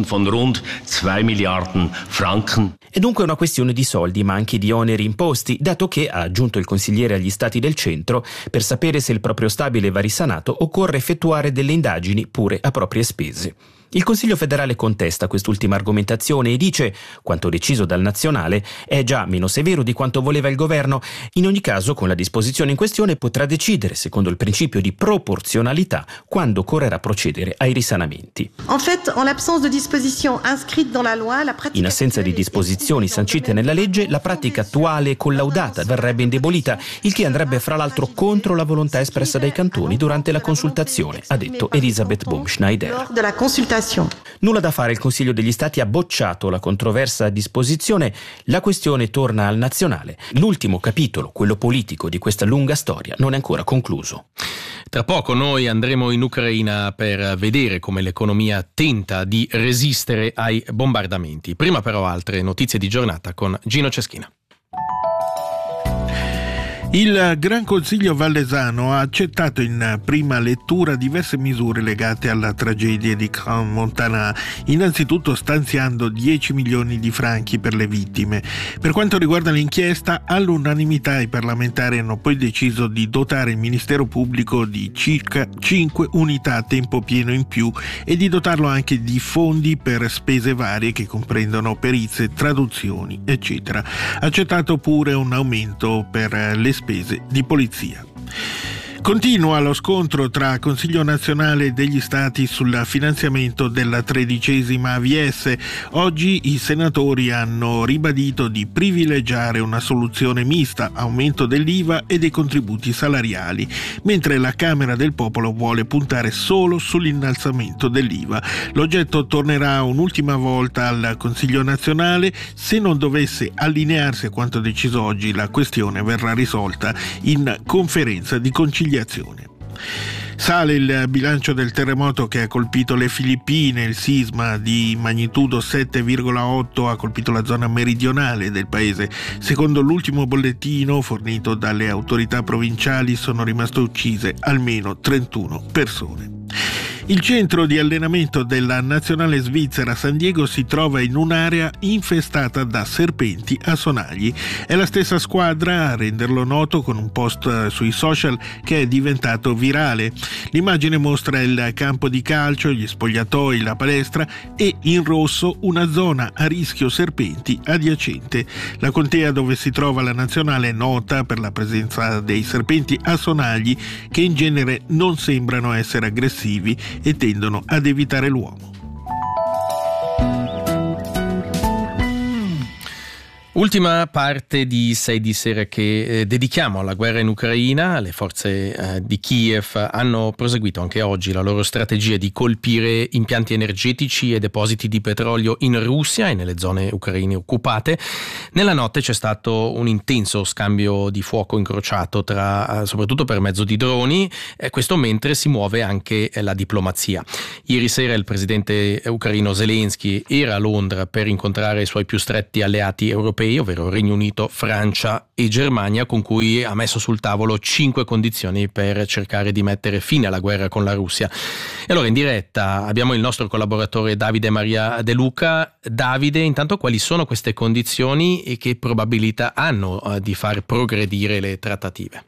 È dunque una questione di soldi, ma anche di oneri imposti, dato che, ha aggiunto il consigliere agli stati del centro, per sapere se il proprio stabile va risanato occorre effettuare delle indagini pure a proprie spese. Il Consiglio federale contesta quest'ultima argomentazione e dice, quanto deciso dal nazionale è già meno severo di quanto voleva il governo. In ogni caso, con la disposizione in questione potrà decidere, secondo il principio di proporzionalità, quando occorrerà procedere ai risanamenti. In assenza di disposizioni sancite nella legge, la pratica attuale e collaudata verrebbe indebolita, il che andrebbe fra l'altro contro la volontà espressa dai cantoni durante la consultazione, ha detto Elisabeth Baumschneider. Nulla da fare, il Consiglio degli Stati ha bocciato la controversa disposizione, la questione torna al nazionale. L'ultimo capitolo, quello politico di questa lunga storia, non è ancora concluso. Tra poco noi andremo in Ucraina per vedere come l'economia tenta di resistere ai bombardamenti. Prima però altre notizie di giornata con Gino Ceschina. Il Gran Consiglio Vallesano ha accettato in prima lettura diverse misure legate alla tragedia di Crans-Montana, innanzitutto stanziando dieci milioni di franchi per le vittime. Per quanto riguarda l'inchiesta, all'unanimità i parlamentari hanno poi deciso di dotare il Ministero Pubblico di circa cinque unità a tempo pieno in più e di dotarlo anche di fondi per spese varie che comprendono perizie, traduzioni, eccetera. Accettato pure un aumento per le spese di polizia. Continua lo scontro tra Consiglio nazionale degli Stati sul finanziamento della tredicesima A V S. Oggi i senatori hanno ribadito di privilegiare una soluzione mista, aumento dell'I V A e dei contributi salariali, mentre la Camera del Popolo vuole puntare solo sull'innalzamento dell'I V A. L'oggetto tornerà un'ultima volta al Consiglio nazionale. Se non dovesse allinearsi a quanto deciso oggi, la questione verrà risolta in conferenza di conciliazione. Sale il bilancio del terremoto che ha colpito le Filippine. Il sisma di magnitudo sette virgola otto ha colpito la zona meridionale del paese. Secondo l'ultimo bollettino fornito dalle autorità provinciali sono rimaste uccise almeno trentuno persone. Il centro di allenamento della nazionale svizzera San Diego si trova in un'area infestata da serpenti a sonagli. È la stessa squadra a renderlo noto con un post sui social che è diventato virale. L'immagine mostra il campo di calcio, gli spogliatoi, la palestra e in rosso una zona a rischio serpenti adiacente. La contea dove si trova la nazionale è nota per la presenza dei serpenti a sonagli che in genere non sembrano essere aggressivi e tendono ad evitare l'uomo. Ultima parte di sei di sera che eh, dedichiamo alla guerra in Ucraina. Le forze eh, di Kiev hanno proseguito anche oggi la loro strategia di colpire impianti energetici e depositi di petrolio in Russia e nelle zone ucraine occupate. Nella notte c'è stato un intenso scambio di fuoco incrociato tra, eh, soprattutto per mezzo di droni, eh, questo mentre si muove anche eh, la diplomazia. Ieri sera il presidente ucraino Zelensky era a Londra per incontrare i suoi più stretti alleati europei, ovvero Regno Unito, Francia e Germania, con cui ha messo sul tavolo cinque condizioni per cercare di mettere fine alla guerra con la Russia. E allora in diretta abbiamo il nostro collaboratore Davide Maria De Luca. Davide, intanto quali sono queste condizioni e che probabilità hanno eh, di far progredire le trattative?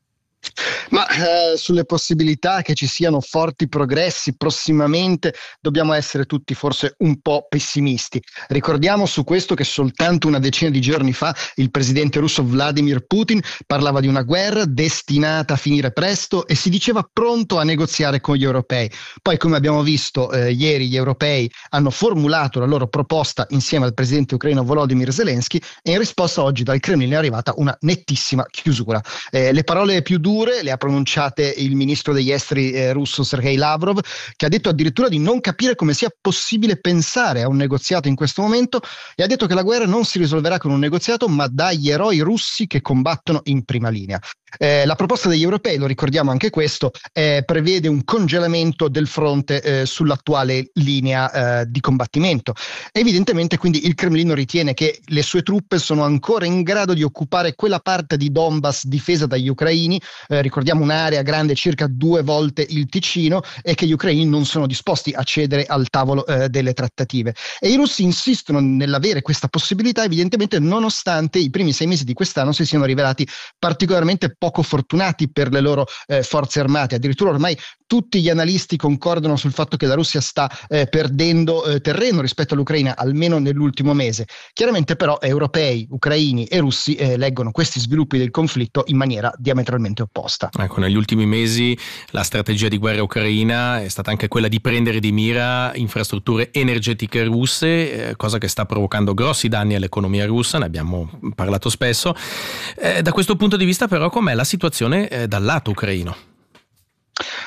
Ma eh, sulle possibilità che ci siano forti progressi prossimamente dobbiamo essere tutti forse un po' pessimisti. Ricordiamo su questo che soltanto una decina di giorni fa il presidente russo Vladimir Putin parlava di una guerra destinata a finire presto e si diceva pronto a negoziare con gli europei. Poi, come abbiamo visto eh, ieri, gli europei hanno formulato la loro proposta insieme al presidente ucraino Volodymyr Zelensky e in risposta oggi dal Cremlino è arrivata una nettissima chiusura. Eh, le parole più dure le ha pronunciate il ministro degli esteri eh, russo Sergei Lavrov, che ha detto addirittura di non capire come sia possibile pensare a un negoziato in questo momento e ha detto che la guerra non si risolverà con un negoziato ma dagli eroi russi che combattono in prima linea. Eh, la proposta degli europei, lo ricordiamo anche questo, eh, prevede un congelamento del fronte eh, sull'attuale linea eh, di combattimento. Evidentemente quindi il Cremlino ritiene che le sue truppe sono ancora in grado di occupare quella parte di Donbass difesa dagli ucraini, eh, ricordiamo un'area grande circa due volte il Ticino, e che gli ucraini non sono disposti a cedere al tavolo eh, delle trattative. E i russi insistono nell'avere questa possibilità, evidentemente nonostante i primi sei mesi di quest'anno si siano rivelati particolarmente poco fortunati per le loro eh, forze armate. Addirittura ormai tutti gli analisti concordano sul fatto che la Russia sta eh, perdendo eh, terreno rispetto all'Ucraina, almeno nell'ultimo mese. Chiaramente però europei, ucraini e russi eh, leggono questi sviluppi del conflitto in maniera diametralmente opposta. Ecco, negli ultimi mesi la strategia di guerra ucraina è stata anche quella di prendere di mira infrastrutture energetiche russe, eh, cosa che sta provocando grossi danni all'economia russa, ne abbiamo parlato spesso. Eh, da questo punto di vista però com'è la situazione eh, dal lato ucraino?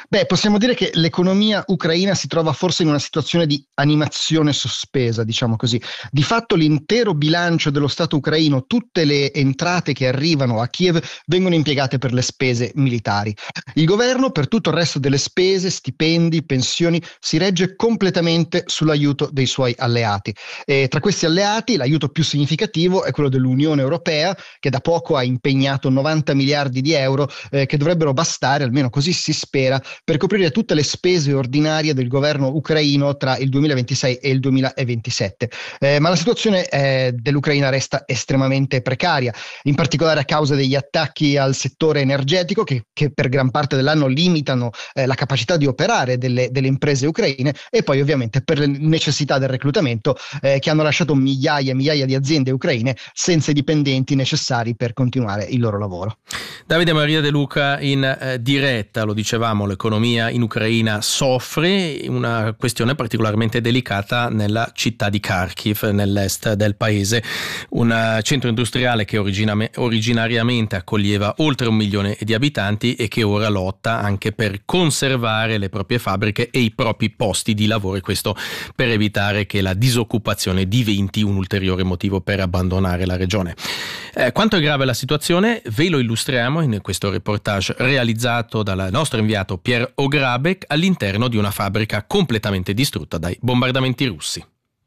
Beh, possiamo dire che l'economia ucraina si trova forse in una situazione di animazione sospesa, diciamo così. Di fatto l'intero bilancio dello Stato ucraino, tutte le entrate che arrivano a Kiev vengono impiegate per le spese militari. Il governo per tutto il resto delle spese, stipendi, pensioni, si regge completamente sull'aiuto dei suoi alleati. E tra questi alleati l'aiuto più significativo è quello dell'Unione Europea, che da poco ha impegnato novanta miliardi di euro eh, che dovrebbero bastare, almeno così si spera, per coprire tutte le spese ordinarie del governo ucraino tra il duemilaventisei e il duemilaventisette. Eh, ma la situazione eh, dell'Ucraina resta estremamente precaria, in particolare a causa degli attacchi al settore energetico che, che per gran parte dell'anno limitano eh, la capacità di operare delle, delle imprese ucraine, e poi ovviamente per le necessità del reclutamento eh, che hanno lasciato migliaia e migliaia di aziende ucraine senza i dipendenti necessari per continuare il loro lavoro. Davide Maria De Luca in eh, diretta, lo dicevamo, l'economia in Ucraina soffre, una questione particolarmente delicata nella città di Kharkiv, nell'est del paese, un centro industriale che origina- originariamente accoglieva oltre un milione di abitanti e che ora lotta anche per conservare le proprie fabbriche e i propri posti di lavoro, e questo per evitare che la disoccupazione diventi un ulteriore motivo per abbandonare la regione. Eh, quanto è grave la situazione ve lo illustriamo in questo reportage realizzato dal nostro inviato Pierre Ograbek all'interno di una fabbrica completamente distrutta dai bombardamenti russi.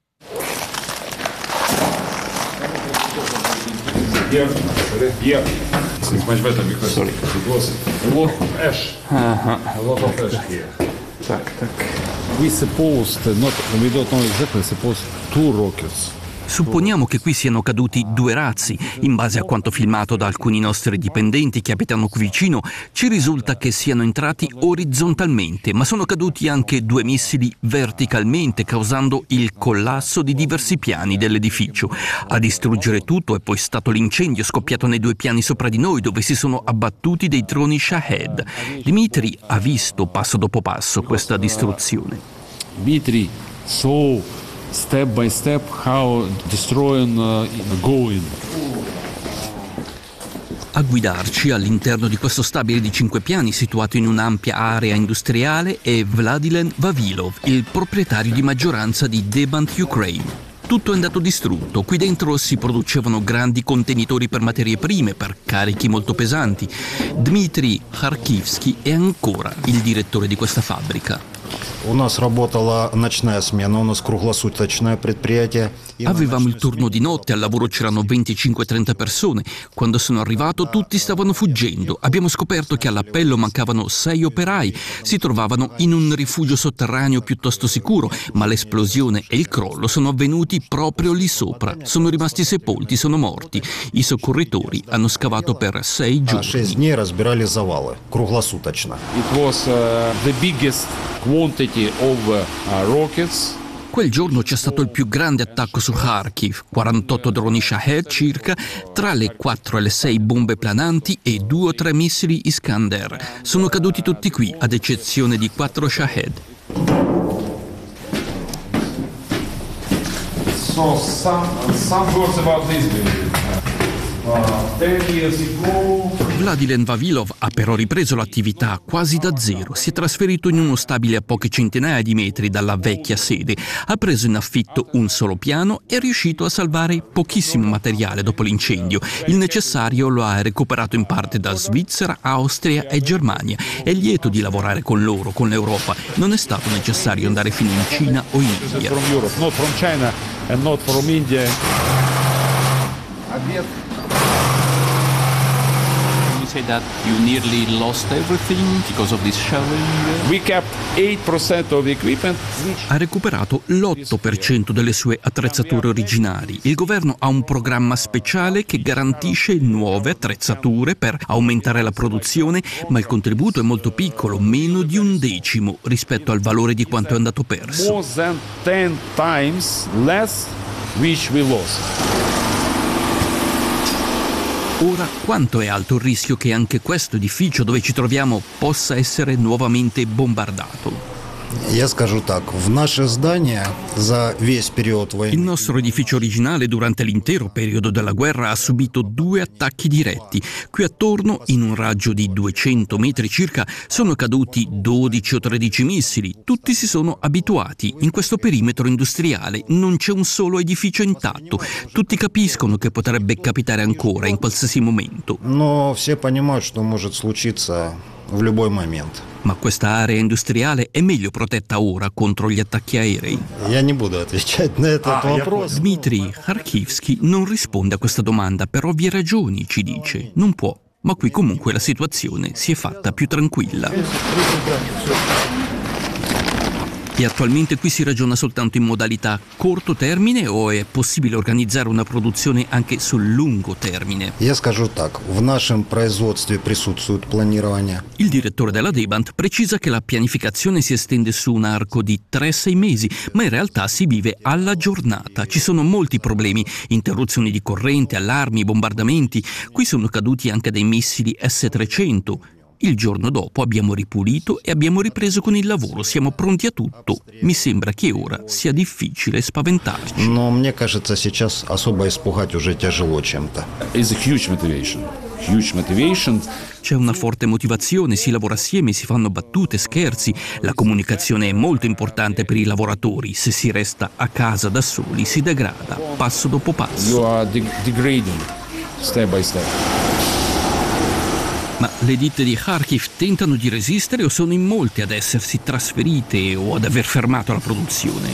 We supposed not we don't know exactly supposed two rockets. Supponiamo che qui siano caduti due razzi. In base a quanto filmato da alcuni nostri dipendenti che abitano qui vicino, ci risulta che siano entrati orizzontalmente, ma sono caduti anche due missili verticalmente, causando il collasso di diversi piani dell'edificio. A distruggere tutto è poi stato l'incendio scoppiato nei due piani sopra di noi, dove si sono abbattuti dei droni Shahed. Dmitry ha visto passo dopo passo questa distruzione. Dmitry, so step by step how destroying uh, going. A guidarci all'interno di questo stabile di cinque piani situato in un'ampia area industriale è Vladilen Vavilov, il proprietario di maggioranza di Debant Ukraine. Tutto è andato distrutto. Qui dentro si producevano grandi contenitori per materie prime, per carichi molto pesanti. Dmitry Kharkivsky è ancora il direttore di questa fabbrica. Avevamo il turno di notte, al lavoro c'erano venticinque trenta persone. Quando sono arrivato tutti stavano fuggendo. Abbiamo scoperto che all'appello mancavano sei operai. Si trovavano in un rifugio sotterraneo piuttosto sicuro, ma l'esplosione e il crollo sono avvenuti proprio lì sopra. Sono rimasti sepolti, sono morti. I soccorritori hanno scavato per sei giorni. It was uh, the biggest quantity of uh, rockets. Quel giorno c'è stato il più grande attacco su Kharkiv, quarantotto droni Shahed circa, tra le quattro e le sei bombe plananti e due o tre missili Iskander. Sono caduti tutti qui, ad eccezione di quattro Shahed. So some some words about this building. Vladilen Vavilov ha però ripreso l'attività quasi da zero. Si è trasferito in uno stabile a poche centinaia di metri dalla vecchia sede. Ha preso in affitto un solo piano e è riuscito a salvare pochissimo materiale dopo l'incendio. Il necessario lo ha recuperato in parte da Svizzera, Austria e Germania. È lieto di lavorare con loro, con l'Europa. Non è stato necessario andare fino in Cina o in India. From Europe, not from China and not from India. Say that you nearly lost everything because of this shelling? We kept eight percent of the equipment. Ha recuperato l'otto per cento delle sue attrezzature originali. Il governo ha un programma speciale che garantisce nuove attrezzature per aumentare la produzione, ma il contributo è molto piccolo, meno di un decimo rispetto al valore di quanto è andato perso. More than ten times less which we lost. Ora, quanto è alto il rischio che anche questo edificio dove ci troviamo possa essere nuovamente bombardato? Il nostro edificio originale durante l'intero periodo della guerra ha subito due attacchi diretti. Qui attorno, in un raggio di duecento metri circa, sono caduti dodici o tredici missili. Tutti si sono abituati. In questo perimetro industriale non c'è un solo edificio intatto. Tutti capiscono che potrebbe capitare ancora in qualsiasi momento. Но все понимают, что может случиться в любой момент. Ma questa area industriale è meglio protetta ora contro gli attacchi aerei? Я не буду отвечать на этот вопрос. Dmitry Kharkivsky non risponde a questa domanda per ovvie ragioni, ci dice. Non può, ma qui comunque la situazione si è fatta più tranquilla. E attualmente qui si ragiona soltanto in modalità corto termine o è possibile organizzare una produzione anche sul lungo termine? Я скажу так, в нашем производстве присутствует планирование. Il direttore della Debant precisa che la pianificazione si estende su un arco di tre sei mesi, ma in realtà si vive alla giornata. Ci sono molti problemi, interruzioni di corrente, allarmi, bombardamenti. Qui sono caduti anche dei missili S trecento. Il giorno dopo abbiamo ripulito e abbiamo ripreso con il lavoro, siamo pronti a tutto. Mi sembra che ora sia difficile spaventarci. Но мне кажется, сейчас особо испугать уже тяжело чем-то. It's a huge motivation. Huge motivation. C'è una forte motivazione, si lavora assieme, si fanno battute, scherzi. La comunicazione è molto importante per i lavoratori. Se si resta a casa da soli si degrada, passo dopo passo. You are de- degrading step by step. Ma le ditte di Kharkiv tentano di resistere o sono in molte ad essersi trasferite o ad aver fermato la produzione?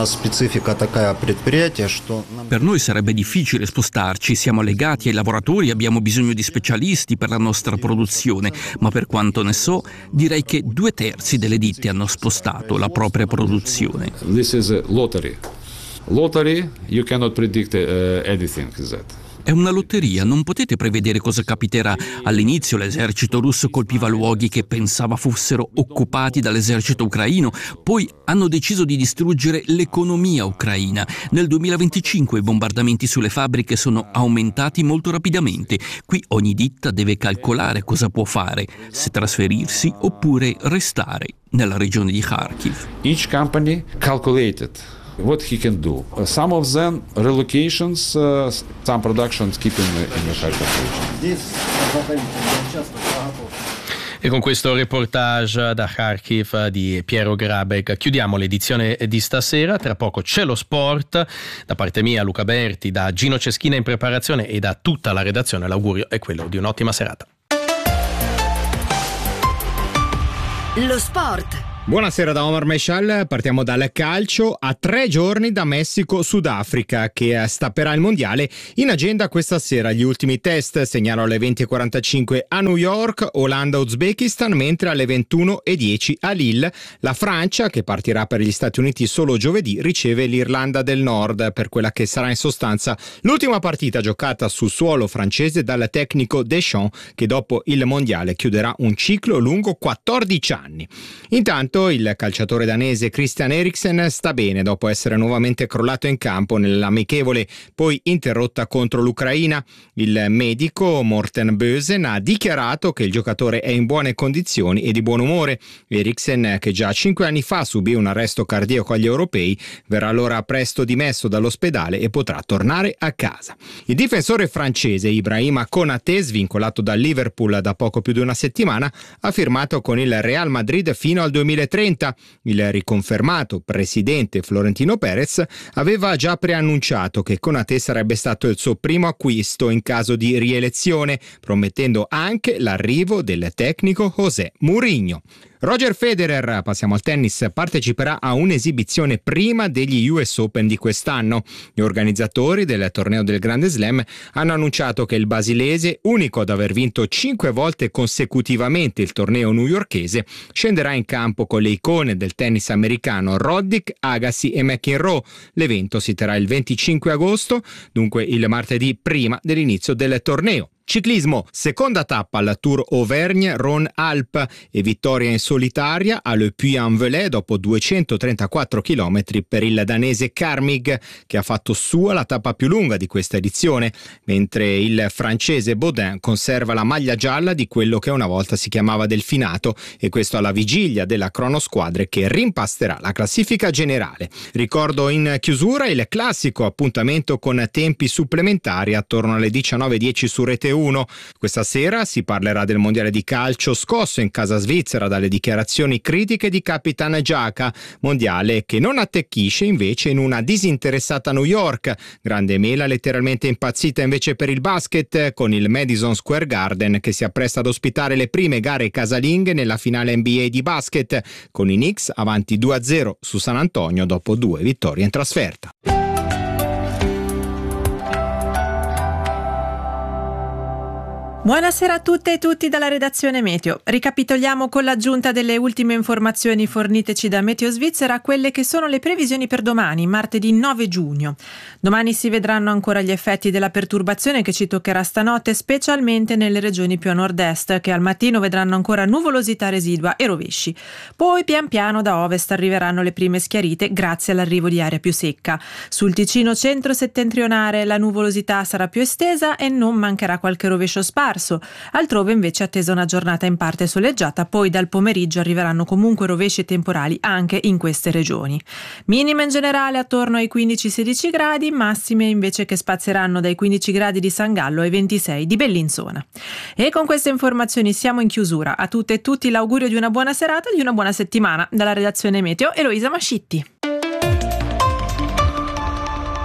Per noi sarebbe difficile spostarci, siamo legati ai lavoratori, abbiamo bisogno di specialisti per la nostra produzione, ma per quanto ne so, direi che due terzi delle ditte hanno spostato la propria produzione. This is a lottery. Lottery, you cannot predict uh, anything, is that? È una lotteria, non potete prevedere cosa capiterà. All'inizio l'esercito russo colpiva luoghi che pensava fossero occupati dall'esercito ucraino, poi hanno deciso di distruggere l'economia ucraina. Nel duemilaventicinque i bombardamenti sulle fabbriche sono aumentati molto rapidamente. Qui ogni ditta deve calcolare cosa può fare, se trasferirsi oppure restare nella regione di Kharkiv. Each company calculated what he can do. Uh, some of them relocations, uh, some productions keeping in the Kharkiv region. E con questo reportage da Kharkiv di Piero Grabek chiudiamo l'edizione di stasera. Tra poco c'è lo sport. Da parte mia, Luca Berti, da Gino Ceschina in preparazione e da tutta la redazione l'augurio è quello di un'ottima serata. Lo sport. Buonasera da Omar Meshal, partiamo dal calcio. A tre giorni da Messico-Sudafrica che stapperà il mondiale. In agenda questa sera gli ultimi test, segnalo alle venti e quarantacinque a New York, Olanda-Uzbekistan, mentre alle ventuno e dieci a Lille la Francia, che partirà per gli Stati Uniti solo giovedì, riceve l'Irlanda del Nord per quella che sarà in sostanza l'ultima partita giocata sul suolo francese dal tecnico Deschamps, che dopo il mondiale chiuderà un ciclo lungo quattordici anni. Intanto il calciatore danese Christian Eriksen sta bene dopo essere nuovamente crollato in campo nell'amichevole poi interrotta contro l'Ucraina. Il medico Morten Bösen ha dichiarato che il giocatore è in buone condizioni e di buon umore. Eriksen, che già cinque anni fa subì un arresto cardiaco agli europei, verrà allora presto dimesso dall'ospedale e potrà tornare a casa. Il difensore francese Ibrahima Konaté, svincolato dal Liverpool da poco più di una settimana, ha firmato con il Real Madrid fino al duemilatrenta. Il riconfermato presidente Florentino Perez aveva già preannunciato che Konaté sarebbe stato il suo primo acquisto in caso di rielezione, promettendo anche l'arrivo del tecnico José Mourinho. Roger Federer, passiamo al tennis, parteciperà a un'esibizione prima degli U S Open di quest'anno. Gli organizzatori del torneo del Grande Slam hanno annunciato che il basilese, unico ad aver vinto cinque volte consecutivamente il torneo newyorkese, scenderà in campo con le icone del tennis americano Roddick, Agassi e McEnroe. L'evento si terrà il venticinque agosto, dunque il martedì prima dell'inizio del torneo. Ciclismo, seconda tappa al Tour Auvergne-Rhône-Alpes e vittoria in solitaria al Puy-en-Velay dopo duecentotrentaquattro chilometri per il danese Karmig, che ha fatto sua la tappa più lunga di questa edizione, mentre il francese Baudin conserva la maglia gialla di quello che una volta si chiamava Delfinato, e questo alla vigilia della cronosquadre che rimpasterà la classifica generale. Ricordo in chiusura il classico appuntamento con tempi supplementari attorno alle diciannove e dieci su Rete uno. Questa sera si parlerà del mondiale di calcio scosso in casa svizzera dalle dichiarazioni critiche di Capitan Giaca, mondiale che non attecchisce invece in una disinteressata New York. Grande mela letteralmente impazzita invece per il basket, con il Madison Square Garden che si appresta ad ospitare le prime gare casalinghe nella finale N B A di basket, con i Knicks avanti due a zero su San Antonio dopo due vittorie in trasferta. Buonasera a tutte e tutti dalla redazione Meteo. Ricapitoliamo con l'aggiunta delle ultime informazioni forniteci da Meteo Svizzera quelle che sono le previsioni per domani, martedì nove giugno. Domani si vedranno ancora gli effetti della perturbazione che ci toccherà stanotte, specialmente nelle regioni più a nord-est, che al mattino vedranno ancora nuvolosità residua e rovesci. Poi pian piano da ovest arriveranno le prime schiarite grazie all'arrivo di aria più secca. Sul Ticino centro-settentrionale la nuvolosità sarà più estesa e non mancherà qualche rovescio sparso. Altrove invece è attesa una giornata in parte soleggiata, poi dal pomeriggio arriveranno comunque rovesci e temporali anche in queste regioni. Minime in generale attorno ai quindici sedici gradi, massime invece che spazieranno dai quindici gradi di San Gallo ai ventisei di Bellinzona. E con queste informazioni siamo in chiusura. A tutte e tutti l'augurio di una buona serata e di una buona settimana. Dalla redazione Meteo, Eloisa Mascitti.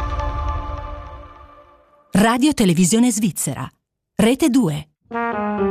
Radio Televisione Svizzera. Rete due.